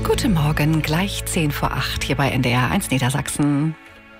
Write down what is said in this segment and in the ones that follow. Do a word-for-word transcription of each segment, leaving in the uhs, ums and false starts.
Guten Morgen, gleich zehn vor acht hier bei N D R eins Niedersachsen.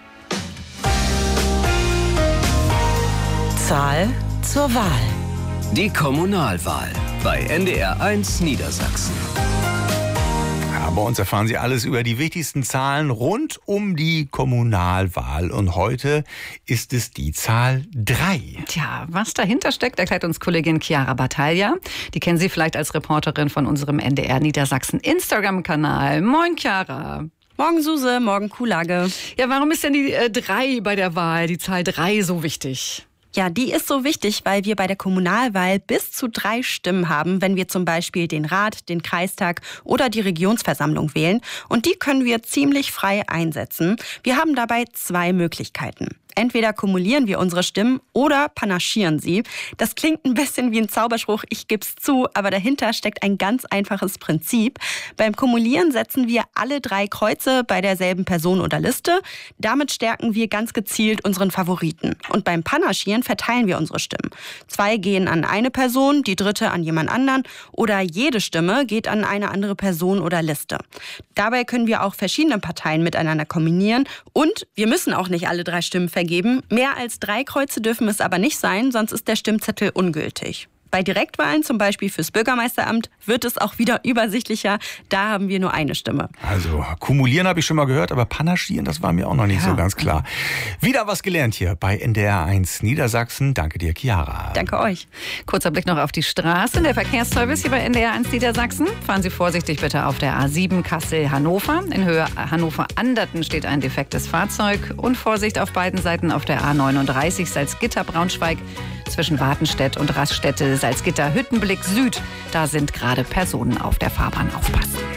Zahl zur Wahl. Die Kommunalwahl bei N D R eins Niedersachsen. Ja, bei uns erfahren Sie alles über die wichtigsten Zahlen rund um die Kommunalwahl. Und heute ist es die Zahl drei. Tja, was dahinter steckt, erklärt uns Kollegin Chiara Battaglia. Die kennen Sie vielleicht als Reporterin von unserem N D R Niedersachsen Instagram-Kanal. Moin, Chiara. Morgen Suse, morgen Kuhlage. Ja, warum ist denn die äh, drei bei der Wahl, die Zahl drei, so wichtig? Ja, die ist so wichtig, weil wir bei der Kommunalwahl bis zu drei Stimmen haben, wenn wir zum Beispiel den Rat, den Kreistag oder die Regionsversammlung wählen. Und die können wir ziemlich frei einsetzen. Wir haben dabei zwei Möglichkeiten. Entweder kumulieren wir unsere Stimmen oder panaschieren sie. Das klingt ein bisschen wie ein Zauberspruch, ich geb's zu, aber dahinter steckt ein ganz einfaches Prinzip. Beim Kumulieren setzen wir alle drei Kreuze bei derselben Person oder Liste. Damit stärken wir ganz gezielt unseren Favoriten. Und beim Panaschieren verteilen wir unsere Stimmen. Zwei gehen an eine Person, die dritte an jemand anderen oder jede Stimme geht an eine andere Person oder Liste. Dabei können wir auch verschiedene Parteien miteinander kombinieren und wir müssen auch nicht alle drei Stimmen vergeben. Mehr als drei Kreuze dürfen es aber nicht sein, sonst ist der Stimmzettel ungültig. Bei Direktwahlen, zum Beispiel fürs Bürgermeisteramt, wird es auch wieder übersichtlicher. Da haben wir nur eine Stimme. Also kumulieren habe ich schon mal gehört, aber panaschieren, das war mir auch noch nicht Ja. so ganz klar. Wieder was gelernt hier bei N D R eins Niedersachsen. Danke dir, Chiara. Danke euch. Kurzer Blick noch auf die Straße. Der Verkehrsservice hier bei N D R eins Niedersachsen. Fahren Sie vorsichtig bitte auf der A sieben Kassel-Hannover. In Höhe Hannover-Anderten steht ein defektes Fahrzeug. Und Vorsicht auf beiden Seiten auf der A neununddreißig Salzgitter-Braunschweig. Zwischen Wartenstedt und Raststätte Salzgitter-Hüttenblick Süd. Da sind gerade Personen auf der Fahrbahn. Aufpassen.